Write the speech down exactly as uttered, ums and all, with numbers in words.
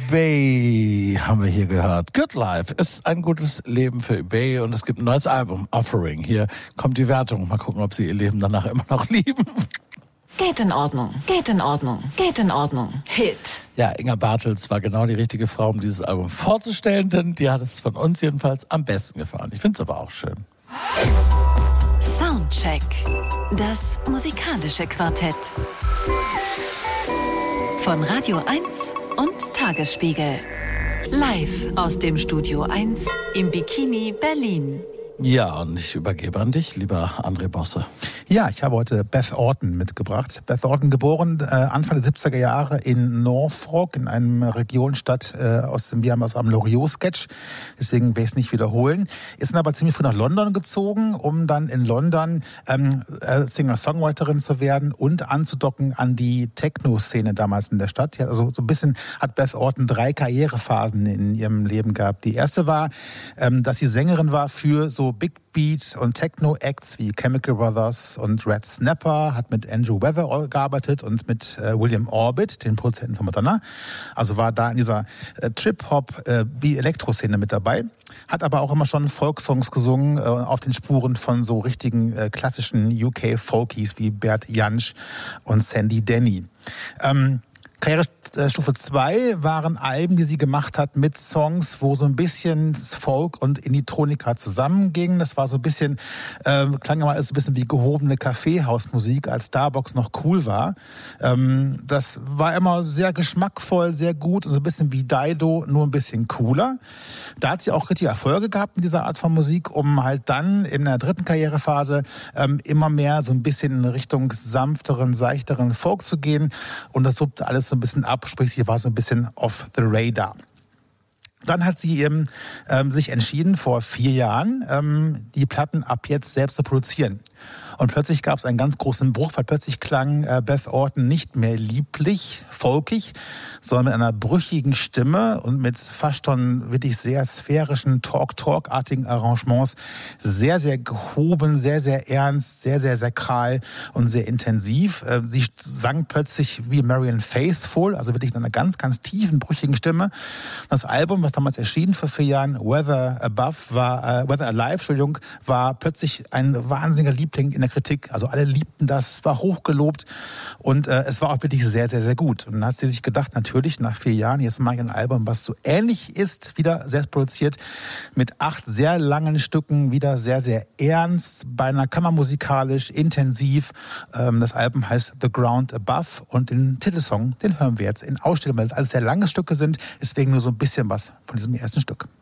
eBay haben wir hier gehört. Good Life ist ein gutes Leben für eBay und es gibt ein neues Album, Offering. Hier kommt die Wertung. Mal gucken, ob Sie ihr Leben danach immer noch lieben. Geht in Ordnung, geht in Ordnung, geht in Ordnung. Hit. Ja, Inga Bartels war genau die richtige Frau, um dieses Album vorzustellen, denn die hat es von uns jedenfalls am besten gefallen. Ich finde es aber auch schön. Soundcheck. Das musikalische Quartett. Von Radio eins und Tagesspiegel. Live aus dem Studio eins im Bikini Berlin. Ja, und ich übergebe an dich, lieber André Bosse. Ja, ich habe heute Beth Orton mitgebracht. Beth Orton, geboren äh, Anfang der siebziger Jahre in Norfolk, in einer Regionstadt äh, aus dem, wir haben aus einem Loriot-Sketch, deswegen werde ich es nicht wiederholen. Ist dann aber ziemlich früh nach London gezogen, um dann in London ähm, Singer-Songwriterin zu werden und anzudocken an die Techno-Szene damals in der Stadt. Ja, also so ein bisschen hat Beth Orton drei Karrierephasen in ihrem Leben gehabt. Die erste war, ähm, dass sie Sängerin war für so Big Beat und Techno-Acts wie Chemical Brothers und Red Snapper, hat mit Andrew Weather gearbeitet und mit äh, William Orbit, den Produzenten von Madonna. Also war da in dieser äh, Trip-Hop, äh, Elektro-Szene mit dabei. Hat aber auch immer schon Folksongs gesungen, äh, auf den Spuren von so richtigen äh, klassischen U K-Folkies wie Bert Jansch und Sandy Denny. Ähm, Karrierestufe zwei waren Alben, die sie gemacht hat mit Songs, wo so ein bisschen Folk und Indie-Tronika zusammengingen. Das war so ein bisschen, äh, klang immer so ein bisschen wie gehobene Kaffeehausmusik, als Starbucks noch cool war. Ähm, das war immer sehr geschmackvoll, sehr gut und so ein bisschen wie Dido, nur ein bisschen cooler. Da hat sie auch richtig Erfolge gehabt mit dieser Art von Musik, um halt dann in der dritten Karrierephase ähm, immer mehr so ein bisschen in Richtung sanfteren, seichteren Folk zu gehen. Und das suppte alles so ein bisschen ab, sprich, sie war so ein bisschen off the radar. Dann hat sie eben, ähm, sich entschieden, vor vier Jahren ähm, die Platten ab jetzt selbst zu produzieren. Und plötzlich gab es einen ganz großen Bruch, weil plötzlich klang äh, Beth Orton nicht mehr lieblich, folkig, sondern mit einer brüchigen Stimme und mit fast schon wirklich sehr sphärischen Talk-Talk-artigen Arrangements. Sehr, sehr gehoben, sehr, sehr ernst, sehr, sehr sakral und sehr intensiv. Äh, sie sang plötzlich wie Marianne Faithfull, also wirklich in einer ganz, ganz tiefen, brüchigen Stimme. Das Album, was damals erschien vor vier Jahren, Weather Above, war, äh, Weather Alive, Entschuldigung, war plötzlich ein wahnsinniger Liebling in der Kritik. Also alle liebten das, es war hochgelobt und äh, es war auch wirklich sehr, sehr, sehr gut. Und dann hat sie sich gedacht, natürlich nach vier Jahren, jetzt mache ich ein Album, was so ähnlich ist, wieder selbst produziert, mit acht sehr langen Stücken, wieder sehr, sehr ernst, beinahe kammermusikalisch, intensiv. Ähm, das Album heißt The Ground Above und den Titelsong, den hören wir jetzt in Ausstellung, weil es alles sehr lange Stücke sind, deswegen nur so ein bisschen was von diesem ersten Stück.